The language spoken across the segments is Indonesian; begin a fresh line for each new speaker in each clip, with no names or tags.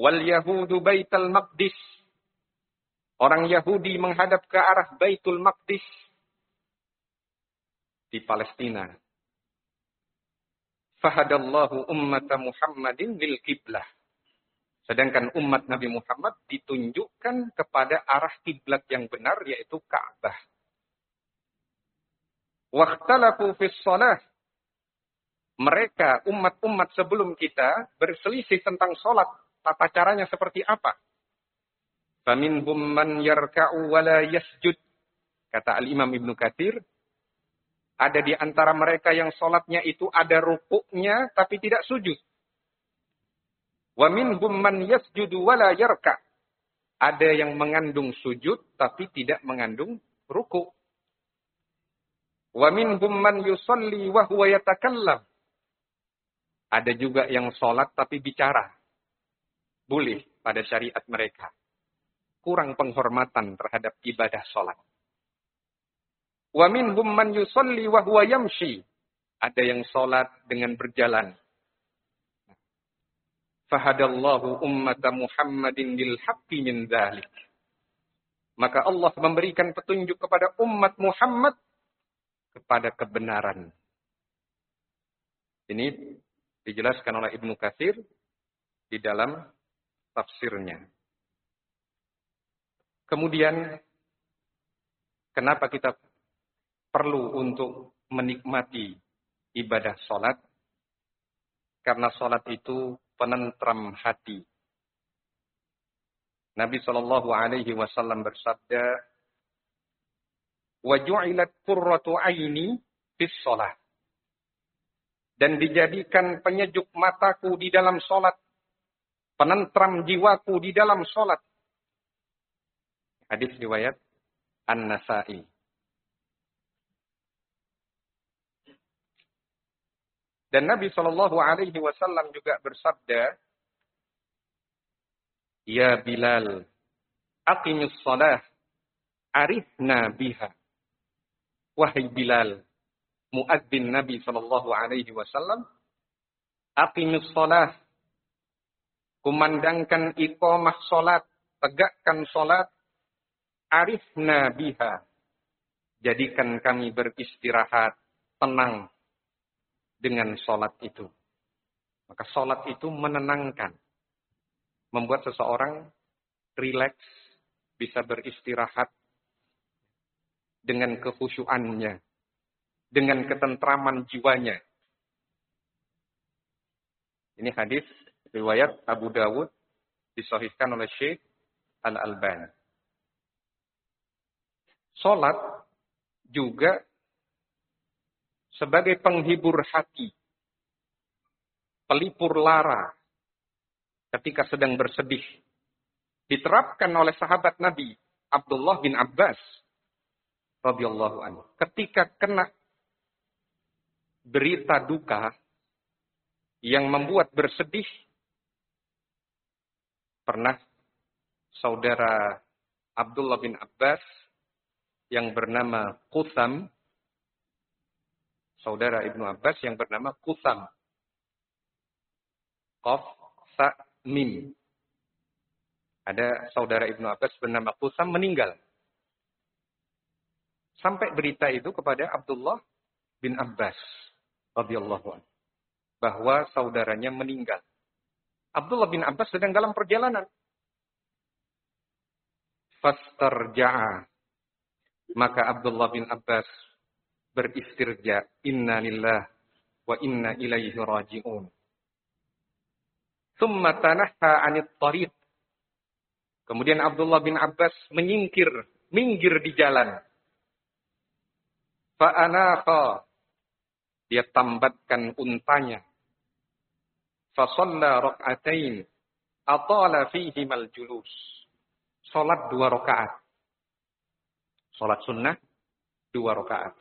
Wal Yahudu Baitul Maqdis. Orang Yahudi menghadap ke arah Baitul Maqdis di Palestina. Fahadallahu ummata Muhammadin lil qiblah. Sedangkan umat Nabi Muhammad ditunjukkan kepada arah kiblat yang benar, yaitu Ka'bah. Wakhtalafu fis shalah. Mereka, umat-umat sebelum kita, berselisih tentang sholat. Tata caranya seperti apa? Faminhum man yarka'u wa la yasjud. Kata Al-Imam Ibnu Katsir, ada di antara mereka yang sholatnya itu ada rukuknya tapi tidak sujud. Wa minhum man yasjudu wa la yarka'. Ada yang mengandung sujud tapi tidak mengandung rukuk. Wa minhum man yusalli wa huwa yatakallam. Ada juga yang sholat tapi bicara. Boleh pada syariat mereka. Kurang penghormatan terhadap ibadah sholat. Wa minhum man yusalli wa huwa yamshi. Ada yang sholat dengan berjalan. Fahadallahu ummata Muhammadin lil haqqi min dzalik. Maka Allah memberikan petunjuk kepada umat Muhammad kepada kebenaran. Ini dijelaskan oleh Ibnu Katsir di dalam tafsirnya. Kemudian, kenapa kita perlu untuk menikmati ibadah sholat? Karena sholat itu penentram hati. Nabi SAW bersabda, "Wa ju'ilat qurratu aini fis sholat." Dan dijadikan penyejuk mataku di dalam sholat. Penentram jiwaku di dalam sholat. Hadis riwayat An-Nasa'i. Dan Nabi SAW juga bersabda, "Ya Bilal, aqimus shalah, arifna biha." Wahai Bilal, muadzin Nabi SAW, aqimus shalah, kumandangkan iqamah salat, tegakkan salat, arifna biha, jadikan kami beristirahat, tenang dengan salat itu. Maka salat itu menenangkan, membuat seseorang rileks, bisa beristirahat dengan kekhusyuannya, dengan ketentraman jiwanya. Ini hadis riwayat Abu Dawud, disahihkan oleh Syekh Al-Albani. Salat juga sebagai penghibur hati, pelipur lara ketika sedang bersedih. Diterapkan oleh sahabat Nabi Abdullah bin Abbas radhiyallahu anhu. Ketika kena berita duka yang membuat bersedih, pernah saudara Abdullah bin Abbas yang bernama Qutham, saudara Ibnu Abbas yang bernama Qutham, Qaf, Sa, Mim. Ada saudara Ibnu Abbas bernama Qutham meninggal. Sampai berita itu kepada Abdullah bin Abbas radhiyallahu anhu bahwa saudaranya meninggal. Abdullah bin Abbas sedang dalam perjalanan. Fastarja'a. Maka Abdullah bin Abbas beristirja, inna lillah wa inna ilaihi raji'un. Thumma tanahha 'anit tariq. Kemudian Abdullah bin Abbas minggir di jalan. Fa'anaqa. Dia tambatkan untanya. Fa shalla rak'atain atala fihimal julus. Salat 2 rakaat. Salat sunnah 2 rakaat.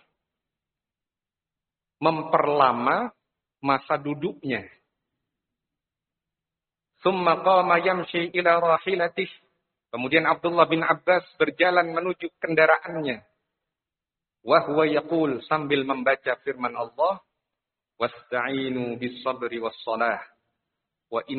Memperlama masa duduknya. Tsumma qama yamshi ila rahilatih. Kemudian Abdullah bin Abbas berjalan menuju kendaraannya. Wa huwa yaqul, sambil membaca firman Allah, wasta'inu bis sabri was salah wa